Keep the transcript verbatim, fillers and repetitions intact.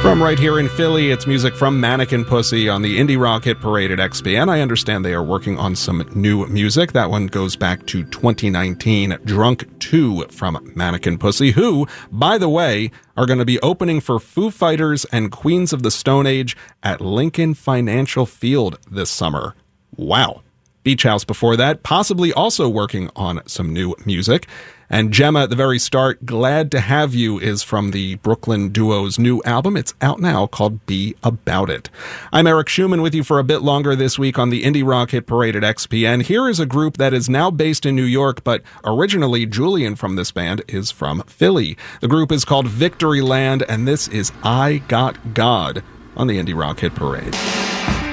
From right here in Philly, it's music from Mannequin Pussy on the Indie Rock Hit Parade at X P N. I understand they are working on some new music. That one goes back to twenty nineteen, Drunk two from Mannequin Pussy, who, by the way, are going to be opening for Foo Fighters and Queens of the Stone Age at Lincoln Financial Field this summer. Wow. Beach House before that, possibly also working on some new music. And Gemma at the very start, Glad to Have You, is from the Brooklyn duo's new album. It's out now, called Be About It. I'm Eric Schumann with you for a bit longer this week on the Indie Rock Hit Parade at X P N. Here is a group that is now based in New York, but originally Julian from this band is from Philly. The group is called Victory Land, and this is I Got God on the Indie Rock Hit Parade.